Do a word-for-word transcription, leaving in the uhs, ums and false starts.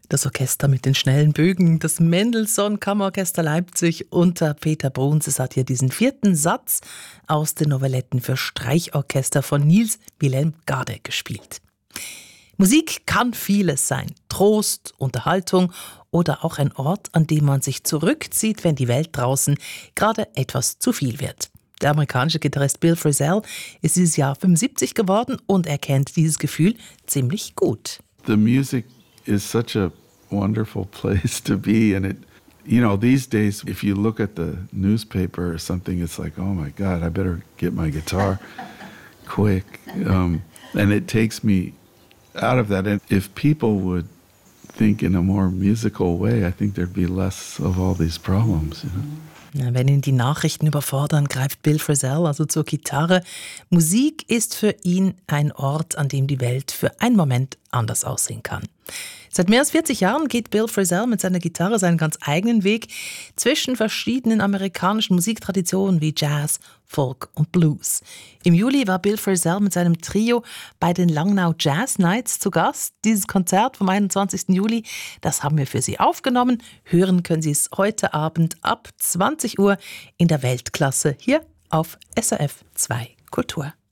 Das Orchester mit den schnellen Bögen, das Mendelssohn Kammerorchester Leipzig unter Peter Bruns. Es hat hier diesen vierten Satz aus den Novelletten für Streichorchester von Niels Wilhelm Gade gespielt. Musik kann vieles sein. Trost, Unterhaltung oder auch ein Ort, an dem man sich zurückzieht, wenn die Welt draußen gerade etwas zu viel wird. Der amerikanische Gitarrist Bill Frisell ist dieses Jahr fünfundsiebzig geworden und er kennt dieses Gefühl ziemlich gut. The music is such a wonderful place to be, and it, you know, these days if you look at the newspaper or something, it's like, oh my God, I better get my guitar quick, um, and it takes me out of that. And if people would think in a more musical way, I think there'd be less of all these problems, you know. Ja, wenn ihn die Nachrichten überfordern, greift Bill Frisell also zur Gitarre. Musik ist für ihn ein Ort, an dem die Welt für einen Moment anders aussehen kann. Seit mehr als vierzig Jahren geht Bill Frisell mit seiner Gitarre seinen ganz eigenen Weg zwischen verschiedenen amerikanischen Musiktraditionen wie Jazz, Folk und Blues. Im Juli war Bill Frisell mit seinem Trio bei den Langnau Jazz Nights zu Gast. Dieses Konzert vom einundzwanzigsten Juli, das haben wir für Sie aufgenommen. Hören können Sie es heute Abend ab zwanzig Uhr in der Weltklasse hier auf S R F zwei Kultur.